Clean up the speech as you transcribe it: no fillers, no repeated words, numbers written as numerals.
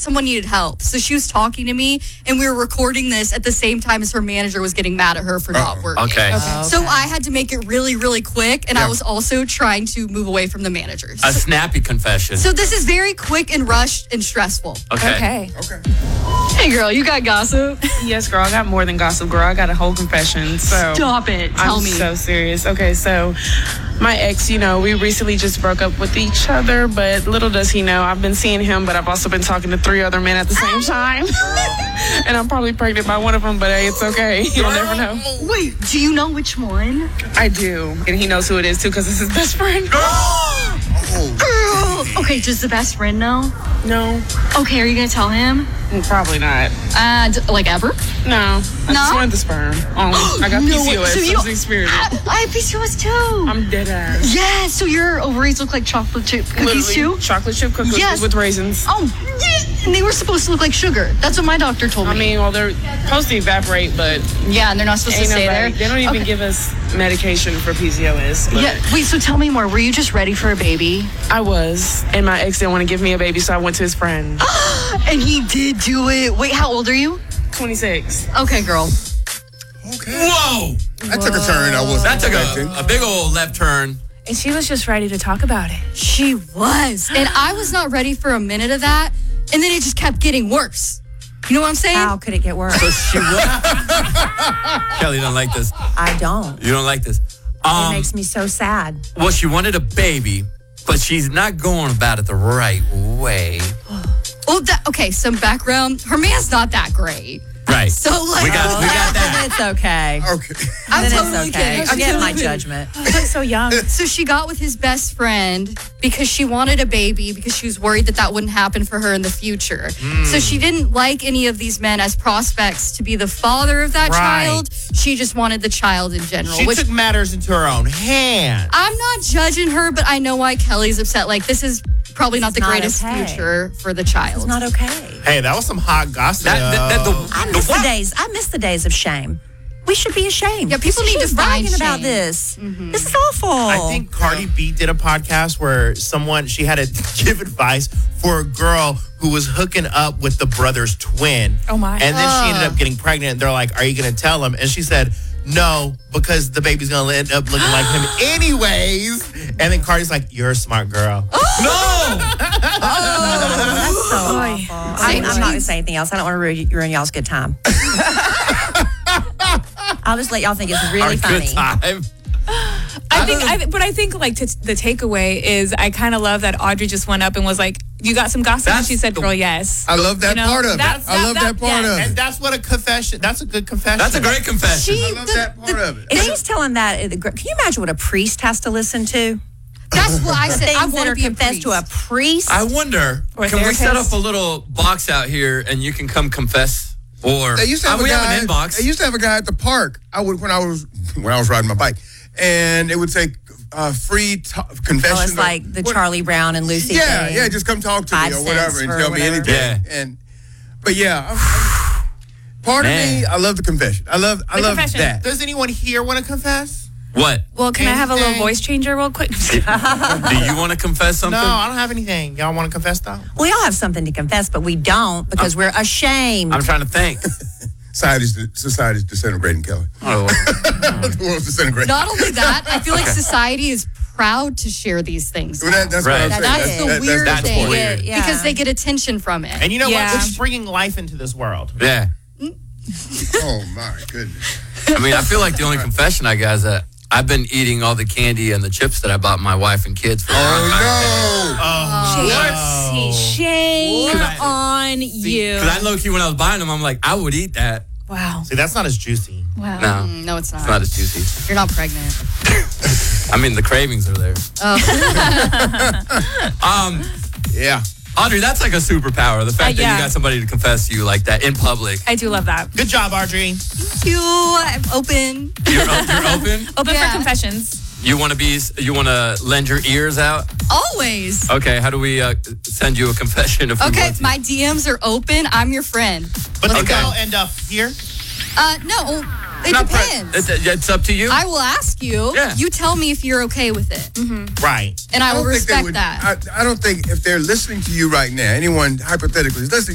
someone needed help. So she was talking to me, and we were recording this at the same time as her manager was getting mad at her for not working. Okay. So I had to make it really, really quick, and I was also trying to move away from the managers. A snappy confession. So this is very quick and rushed and stressful. Okay. Hey, girl, you got gossip? Yes, girl, I got more than gossip, girl. I got a whole confession. So Stop it. Tell I'm me. so serious. Okay, so my ex, we recently just broke up with each other, but little does he know, I've been seeing him, but I've also been talking to 3 other men at the same time. And I'm probably pregnant by one of them, but hey, it's okay. You'll never know. Wait, do you know which one? I do. And he knows who it is, too, because it's his best friend. Girl! Okay, does the best friend know? No, Okay, are you going to tell him? probably not. Like ever? No. I just wanted the sperm. I got PCOS. So you I'm experienced. I have PCOS too. I'm dead ass. Yeah, so your ovaries look like chocolate chip cookies Literally, too? chocolate chip cookies Yes. with raisins. Oh, yeah. And they were supposed to look like sugar. That's what my doctor told me. I mean, well, they're supposed to evaporate, but yeah, and they're not supposed to stay there. They don't even give us medication for PCOS. But Yeah, wait, so tell me more. Were you just ready for a baby? I was, and my ex didn't want to give me a baby, so I went to his friend. And he did do it. Wait, how old are you? 26. Okay, girl. Okay. Whoa! That took a turn. That took a big old left turn. And she was just ready to talk about it. She was. And I was not ready for a minute of that. And then it just kept getting worse. You know what I'm saying? How could it get worse? So she Kelly don't like this. I don't. You don't like this. It makes me so sad. Well, she wanted a baby, but she's not going about it the right way. Well, okay, some background. Her man's not that great. Right. So, like, we got that. It's okay. Okay. I'm Then totally it's okay. kidding. I'll get my totally kidding. judgment. She's like so young. So she got with his best friend because she wanted a baby because she was worried that wouldn't happen for her in the future. So she didn't like any of these men as prospects to be the father of that child. She just wanted the child in general. She took matters into her own hands. I'm not judging her, but I know why Kelly's upset. Like, this is probably not the not greatest okay. future for the child. It's not okay. Hey, that was some hot gossip. I miss the days of shame. We should be ashamed. Yeah, people need to She's find bragging about shame. this. This is awful. I think Cardi B did a podcast where she had to give advice for a girl who was hooking up with the brother's twin. Oh, my. And then she ended up getting pregnant. And they're like, are you going to tell him? And she said, no, because the baby's going to end up looking like him anyways. And then Cardi's like, you're a smart girl. No! That's so awful. I'm not going to say anything else. I don't want to ruin y'all's good time. I'll just let y'all think it's really funny. Good time. I think like the takeaway is I kind of love that Audrey just went up and was like, "You got some gossip?" And she said, "Girl, yes." I love that part of it. I love that part of And it. that's what a confession, that's a good confession. That's a great confession. I love that part of it. If she's telling that, can you imagine what a priest has to listen to? That's what I said. I Things that want are to be a confessed to a priest. I wonder, Or a can we set therapist. up a little box out here and you can come confess? Or They used to have we a guy. have an inbox. They used to have a guy at the park. When I was riding my bike, and it would say free confession. Oh, it's like the Charlie Brown and Lucy thing. Yeah, just come talk to me 5 or whatever cents and for tell me whatever. anything. Yeah. But yeah, part of me, I love the confession. I love confession. that. Does anyone here want to confess? What? Well, can I have a little Anything? voice changer real quick? Do you want to confess something? No, I don't have anything. Y'all want to confess though? We all have something to confess, but we don't because we're ashamed. I'm trying to think. Society's disintegrating, Kelly. Oh, The world's disintegrating. Not only that, I feel like society is proud to share these things. Well, that's Right. what I'm saying. That's the weird that's thing. weird. Yeah. Because they get attention from it. And you know Yeah. what? It's bringing life into this world. yeah. Oh my goodness. I mean, I feel like the only confession I got is that I've been eating all the candy and the chips that I bought my wife and kids for. Shame on you. Because I low-key, when I was buying them, I'm like, I would eat that. Wow. See, that's not as juicy. Wow. No, No, it's not. it's not as juicy. You're not pregnant. I mean, the cravings are there. Yeah. Audrey, that's like a superpower. The fact that yeah. you got somebody to confess to you like that in public. I do love that. Good job, Audrey. Thank you. I'm open. You're open? Open Yeah. for confessions. You want to lend your ears out? Always. Okay, how do we send you a confession if we Okay, want to? my DMs are open. I'm your friend. But they Okay. all end up here. No, it Not pre- depends. It's up to you. I will ask you. Yeah. You tell me if you're okay with it. Right. And I will don't think they respect would- that. I don't think if they're listening to you right now, anyone hypothetically is listening